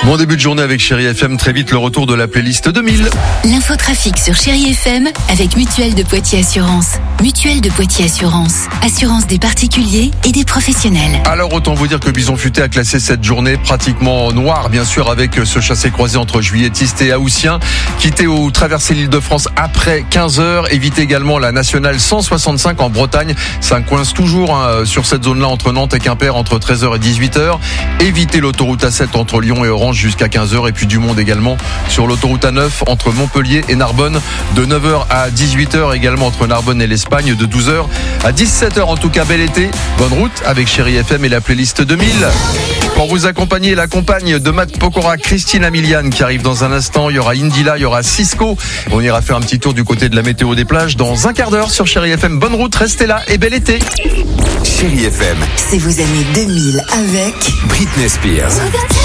Bon début de journée avec Chérie FM, très vite le retour de la playlist 2000. L'infotrafic sur Chérie FM avec Mutuelle de Poitiers Assurance. Mutuelle de Poitiers Assurance. Assurance des particuliers et des professionnels. Alors autant vous dire que Bison Futé a classé cette journée pratiquement noire, bien sûr, avec ce chassé-croisé entre Juilletistes et Haussien. Quitté ou traversé l'Île-de-France après 15h. Évitez également la nationale 165 en Bretagne. Ça coince toujours sur cette zone-là entre Nantes et Quimper entre 13h et 18h. Évitez l'autoroute A7 entre Lyon et Orange jusqu'à 15h. Et puis du monde également sur l'autoroute A9 entre Montpellier et Narbonne de 9h à 18h. Également entre Narbonne et l'Espagne de 12h à 17h. En tout cas, bel été. Bonne route avec Chérie FM et la playlist 2000. Pour vous accompagner, la compagne de Matt Pokora, Christine Amiliane, qui arrive dans un instant. Il y aura Indila, il y aura Cisco. On ira faire un petit tour du côté de la météo des plages dans un quart d'heure sur Chérie FM. Bonne route, restez là et bel été. Chérie FM, C'est vos années 2000 avec Britney Spears.